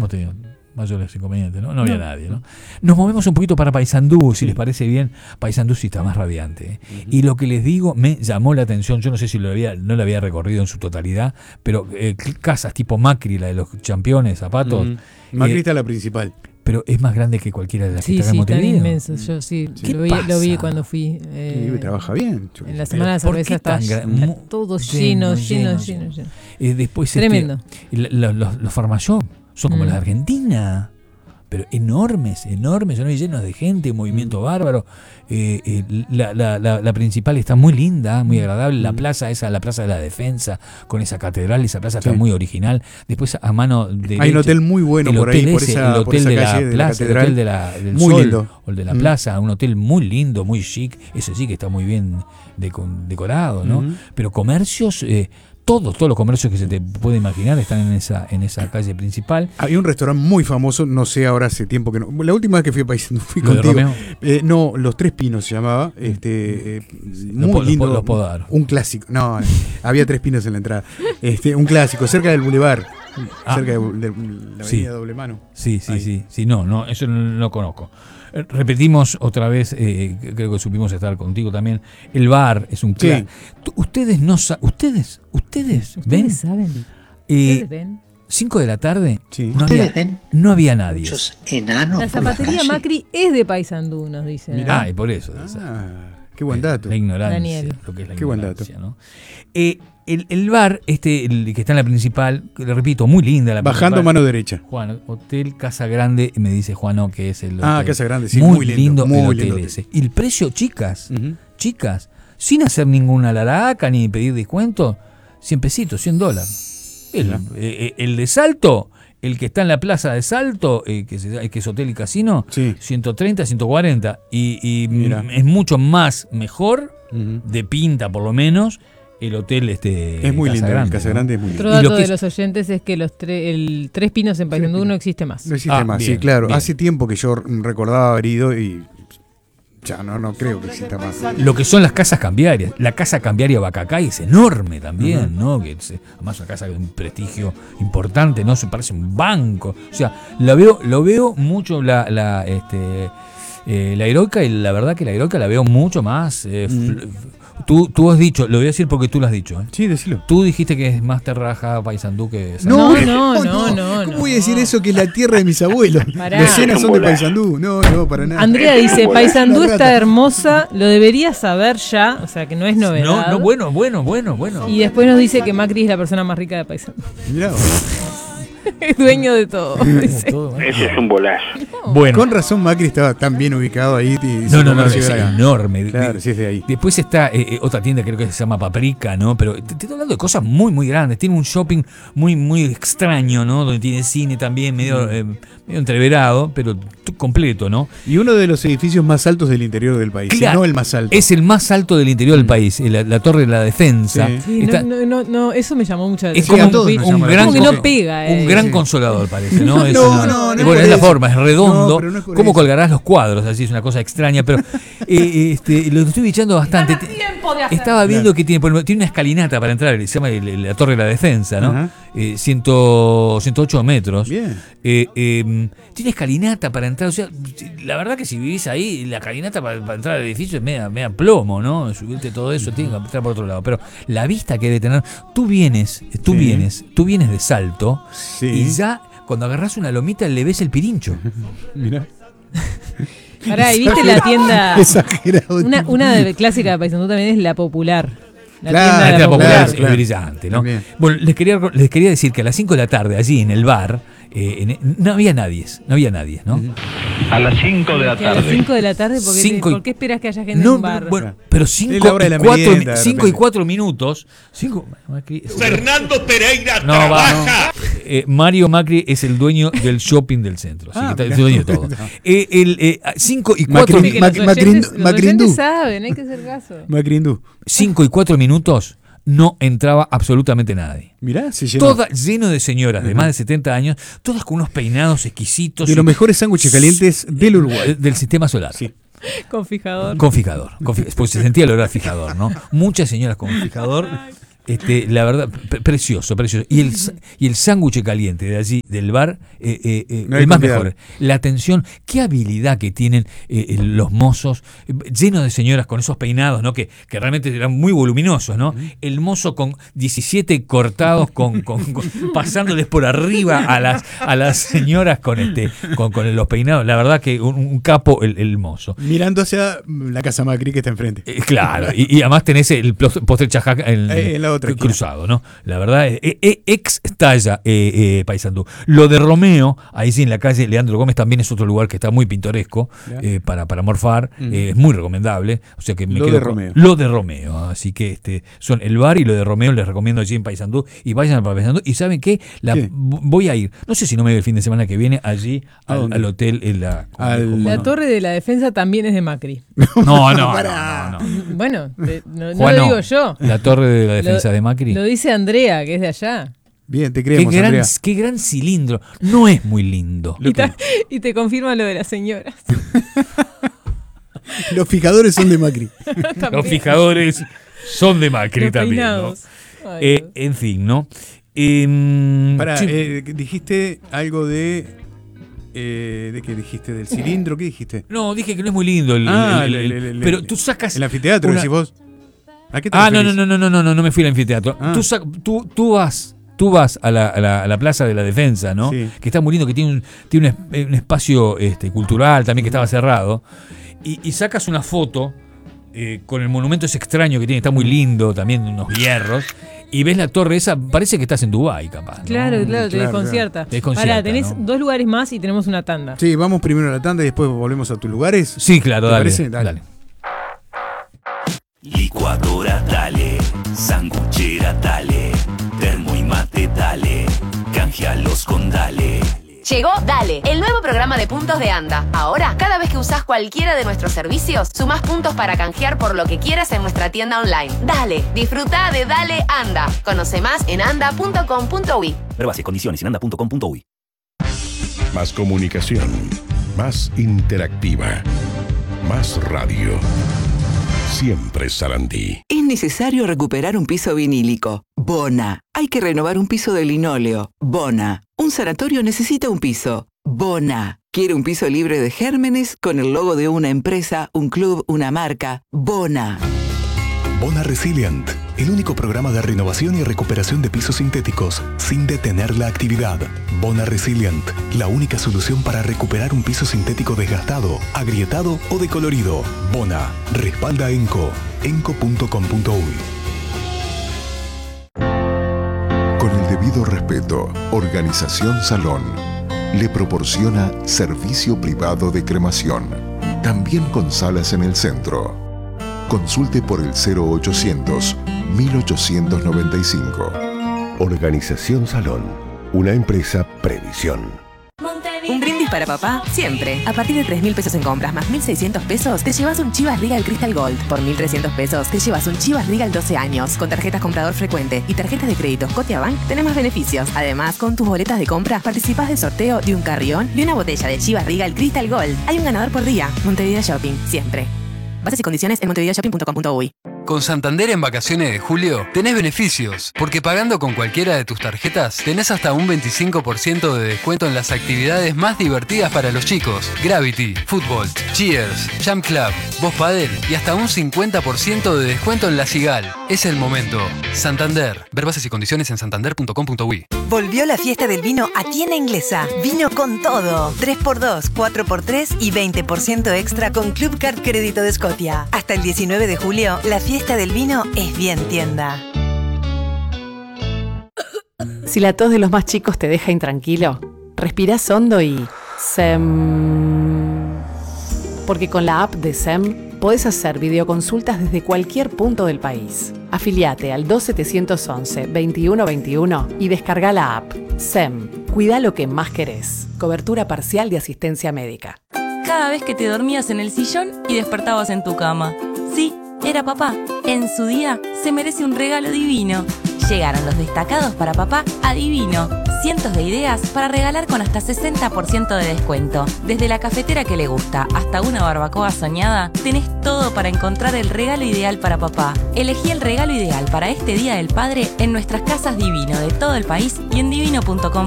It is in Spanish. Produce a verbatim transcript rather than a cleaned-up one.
tenido mayores inconvenientes, ¿no? No había no. nadie, ¿no? Nos movemos un poquito para Paysandú, si sí. les parece bien. Paysandú sí está más radiante, ¿eh? Uh-huh. Y lo que les digo me llamó la atención. Yo no sé si lo había, no lo había recorrido en su totalidad, pero eh, casas tipo Macri, la de los championes, zapatos. Uh-huh. Macri eh, está la principal. Pero es más grande que cualquiera de las sí, que está sí, en Montevideo. Sí, inmenso. Yo sí, sí. Lo, vi, lo vi cuando fui. Eh, sí, trabaja bien. En la semana de cerveza está gra- todo lleno, lleno, lleno, lleno. lleno. Eh, después Tremendo. Este, los, los, los farmashop son como mm. los de Argentina. Pero enormes, enormes, son llenos de gente, un movimiento mm. bárbaro. Eh, eh, la, la, la, la principal está muy linda, muy agradable. La plaza esa, la plaza de la Defensa, con esa catedral, esa plaza sí. está muy original. Después a mano derecha, hay un hotel muy bueno por ahí, por ese, esa, el hotel por esa de la calle plaza, de la el hotel de la, del muy Sol, lindo. o el de la mm. plaza, un hotel muy lindo, muy chic. Ese sí que está muy bien decorado, ¿no? Mm. Pero comercios... Eh, Todos, todos los comercios que se te puede imaginar están en esa en esa calle principal. Hay un restaurante muy famoso, no sé ahora hace tiempo que no. La última vez que fui a Paysandú fui ¿Lo contigo. de Romeo? Eh, no, Los Tres Pinos se llamaba. Este, eh, muy los, lindo. Los, los podaron. Un clásico. No, había tres pinos en la entrada. Este, un clásico, cerca del Boulevard. Ah, cerca de, de, de la avenida sí. Doble Mano. Sí, sí, Ahí. sí, sí. No, no, eso no lo conozco. Repetimos otra vez, eh, creo que supimos estar contigo también. El bar es un clásico. Sí. Ustedes no saben, ustedes, ustedes, ¿Ustedes ven, saben? Eh, ¿Ustedes ven? Cinco de la tarde, sí. no, había, no había nadie. Muchos enanos. La zapatería Macri es de Paysandú, nos dicen. Mirá, y por eso. Ah, qué buen dato. La ignorancia, Daniel. lo que es la qué ignorancia, buen dato. ¿no? Eh, el, el bar, este, el que está en la principal, que le repito, muy linda la Bajando principal. mano derecha. Juan, Hotel Casa Grande, me dice Juano que es el hotel. Ah, Casa Grande, sí, muy, muy lindo, lindo muy el hotel lindo ese. Y el precio, chicas, uh-huh. chicas, sin hacer ninguna laraca ni pedir descuento, cien pesitos, cien dólares. El, uh-huh. eh, el de Salto, el que está en la plaza de Salto, eh, que, se, que es hotel y casino, sí. ciento treinta, ciento cuarenta. Y, y es mucho más mejor, uh-huh. de pinta por lo menos, el hotel este es muy Casa lindo, Grande, el Casa ¿no? Grande es muy lindo. Otro dato y lo que de es, los oyentes es que los tre, el Tres Pinos en Paysandú no existe más. No existe ah, más, bien, sí, claro. Bien. Hace tiempo que yo recordaba haber ido y ya no, no creo que exista más. Lo que son las casas cambiarias. La casa cambiaria Bacacay es enorme también, uh-huh. ¿no? Que es, además una casa de un prestigio importante, ¿no? Se parece un banco. O sea, la veo, lo veo mucho la, la, este, eh, la heroica, y la verdad que la heroica la veo mucho más. Eh, uh-huh. f- Tú, tú has dicho, lo voy a decir porque tú lo has dicho, ¿eh? Sí, decilo. Tú dijiste que es más terraja Paysandú que no, no, no, no, no. ¿Cómo no, voy a decir no. eso que es la tierra de mis abuelos? Pará. Las cenas son de Paysandú. No, no, para nada. Andrea dice, Paysandú está hermosa, lo deberías saber ya, o sea que no es novedad. No, no, bueno, bueno, bueno, bueno. Y después nos dice que Macri es la persona más rica de Paysandú. Mirá. Es dueño de todo. Ese es un bolazo. Bueno. Con razón Macri estaba tan bien ubicado ahí. Y no, no, no, es enorme. Claro, sí es de ahí. Después está eh, otra tienda, creo que se llama Paprika, ¿no? Pero te, te estoy hablando de cosas muy, muy grandes. Tiene un shopping muy, muy extraño, ¿no? Donde tiene cine también, medio, eh, medio entreverado, pero t- completo, ¿no? Y uno de los edificios más altos del interior del país, claro, no el más alto. Es el más alto del interior del país, la, la Torre de la Defensa. Sí. Sí, está, no, no, no, eso me llamó mucho la atención. Es como un, un, un gran, que no pega, eh. un gran sí. consolador, parece, ¿no? No, es no, una, no, no bueno, es es la eso. forma, es redondo. No, no es ¿Cómo eso. colgarás los cuadros? Así es una cosa extraña, pero eh, este, lo estoy bichando bastante. Estaba viendo claro. que tiene, bueno, tiene una escalinata para entrar, se llama la Torre de la Defensa, ¿no? Eh, ciento ocho metros. Bien. Eh, eh, tiene escalinata para entrar, o sea, la verdad que si vivís ahí, la escalinata para, para entrar al edificio es media, media plomo, ¿no? Subirte todo eso, uh-huh. tiene que entrar por otro lado. Pero la vista que debe tener, tú vienes, tú sí. vienes, tú vienes de Salto, sí. y ya cuando agarrás una lomita le ves el pirincho. Mirá. Pará, ¿y viste la tienda? Exagerado. Una, una de clásica de Paysandú también es La Popular. La claro, tienda de la Popular Popular es claro. brillante, ¿no? También. Bueno, les quería, les quería decir que a las cinco de la tarde, allí en el bar, eh, en, no había nadie, no había nadie, ¿no? A las cinco de la tarde. A las cinco de la tarde, porque cinco y, ¿por qué esperas que haya gente no, en un bar? Bueno, pero cinco, es la hora de la y, cuatro, merienda, cinco y cuatro minutos. Cinco, Fernando Pereira no, trabaja. Va, no. Eh, Mario Macri es el dueño del shopping del centro. Así Ah, que está, es el dueño de todo. No. Eh, el, eh, cinco y cuatro Macri, que Mac, los Macrindú. oyentes, los Macrindú. oyentes saben, hay que hacer caso. Macrindú. Cinco y cuatro minutos. No entraba absolutamente nadie. Mirá, se llenó. Toda lleno de señoras de uh-huh. más de setenta años, todas con unos peinados exquisitos. De los mejores sándwiches calientes del Uruguay. Del sistema solar. Sí. Con fijador. Con fijador. Con fijador. Porque se sentía el olor al fijador, ¿no? Muchas señoras con fijador. Este, la verdad, pre- precioso, precioso. Y el, y el sándwich caliente de allí, del bar, eh, eh, eh, No hay el más cambiar. mejor. La atención, qué habilidad que tienen eh, eh, los mozos, eh, llenos de señoras con esos peinados, ¿no? Que, que realmente eran muy voluminosos, ¿no? El mozo con diecisiete cortados, con, con, con- pasándoles por arriba a las, a las señoras con, este, con, con los peinados. La verdad que un, un capo el, el mozo. Mirando hacia la casa Macri que está enfrente. Eh, Claro, y, y además tenés el plos- postre chajaca en, Eh, en la otra esquina. cruzado, ¿no? La verdad, eh, eh, ex talla eh, eh, Paysandú. Lo de Romeo, ahí sí en la calle Leandro Gómez también es otro lugar que está muy pintoresco Ya. eh, para, para morfar, Mm. eh, es muy recomendable. O sea que me Lo quedo de con- Romeo. Lo de Romeo, así que este son el bar y lo de Romeo les recomiendo allí en Paysandú y vayan a Paysandú y ¿saben qué? La, ¿Qué? voy a ir, no sé si no me voy el fin de semana que viene allí ¿A al, dónde? al hotel en la, Al- La no. torre de la defensa también es de Macri. No, no, no, Pará. no, no. Bueno, te- no, no Juan, lo no. digo yo. La torre de la defensa Lo- de Macri. Lo dice Andrea, que es de allá. Bien, te Qué creemos, gran, Andrea. qué gran cilindro. No es muy lindo. Lo Y, ta- que- y te confirma lo de las señoras. Los fijadores son de Macri. Los También. fijadores son de Macri Los también, ¿no? peinados. Ay, Eh, Dios. en fin, ¿no? Em, Pará, sí, eh, dijiste algo de. Eh, ¿De qué dijiste? ¿Del cilindro? ¿Qué dijiste? no, dije que no es muy lindo. El, Ah, el- el- el- el- el- pero el- tú sacas. El anfiteatro, una- decís vos. ¿A qué te Ah, no, no, referís? no, no, no, no, no, no me fui al anfiteatro. Ah. Tú, sac- tú, tú vas. Tú vas a la, a la- a la Plaza de la Defensa, ¿no? Sí. Que está muy lindo, que tiene un, tiene un, es- un espacio este, cultural también que estaba cerrado. Y, y sacas una foto eh, con el monumento ese extraño que tiene, está muy lindo, también unos hierros. Y ves la torre esa, parece que estás en Dubái, capaz. ¿no? Claro, claro, te claro, desconcierta. Te desconcierta, Pará, tenés ¿no? dos lugares más y tenemos una tanda. Sí, vamos primero a la tanda y después volvemos a tus lugares. Sí, claro, ¿Te dale, parece? dale. Dale. Licuadora dale, sanguchera dale, termo y mate dale, canjealos con dale. Llegó Dale, el nuevo programa de puntos de ANDA. Ahora, cada vez que usás cualquiera de nuestros servicios, sumás puntos para canjear por lo que quieras en nuestra tienda online. Dale, disfruta de Dale ANDA. Conoce más en anda punto com punto uy. Ver bases, condiciones en anda punto com punto uy. Más comunicación, más interactiva, más radio. Siempre Sarandí. Es necesario recuperar un piso vinílico. Bona. Hay que renovar un piso de linóleo. Bona. Un sanatorio necesita un piso. Bona. Quiere un piso libre de gérmenes con el logo de una empresa, un club, una marca. Bona. Bona Resilient, el único programa de renovación y recuperación de pisos sintéticos sin detener la actividad. Bona Resilient, la única solución para recuperar un piso sintético desgastado, agrietado o decolorido. Bona, respalda a Enco, enco punto com punto uy. Con el debido respeto, Organización Salón le proporciona servicio privado de cremación, también con salas en el centro. Consulte por el cero ochocientos, mil ochocientos noventa y cinco. Organización Salón, una empresa Previsión. Un brindis para papá, siempre. A partir de tres mil pesos en compras más mil seiscientos pesos, te llevas un Chivas Regal Crystal Gold. Por mil trescientos pesos, te llevas un Chivas Regal doce años. Con tarjetas comprador frecuente y tarjetas de crédito Scotiabank, tenés más beneficios. Además, con tus boletas de compra, participás del sorteo de un carrión y una botella de Chivas Regal Crystal Gold. Hay un ganador por día. Montevideo Shopping, siempre. Bases y condiciones en montevideo shopping punto com punto uy. Con Santander en vacaciones de julio tenés beneficios, porque pagando con cualquiera de tus tarjetas tenés hasta un veinticinco por ciento de descuento en las actividades más divertidas para los chicos. Gravity, fútbol, cheers, jump club, voz padel y hasta un cincuenta por ciento de descuento en la Sigal. Es el momento. Santander. Ver bases y condiciones en santander punto com punto uy. Volvió la fiesta del vino a Tienda Inglesa. Vino con todo. tres por dos, cuatro por tres y veinte por ciento extra con Club Card Crédito de Scotia. Hasta el diecinueve de julio, la fiesta del vino es bien tienda. Si la tos de los más chicos te deja intranquilo, respirás hondo y... SEM. Porque con la app de SEM podés hacer videoconsultas desde cualquier punto del país. Afiliate al dos siete once, veintiuno veintiuno y descarga la app. SEM. Cuida lo que más querés. Cobertura parcial de asistencia médica. Cada vez que te dormías en el sillón y despertabas en tu cama. Sí, era papá. En su día se merece un regalo divino. Llegaron los destacados para papá a Divino. cientos de ideas para regalar con hasta sesenta por ciento de descuento. Desde la cafetera que le gusta hasta una barbacoa soñada, tenés todo para encontrar el regalo ideal para papá. Elegí el regalo ideal para este Día del Padre en nuestras casas Divino de todo el país y en divino punto com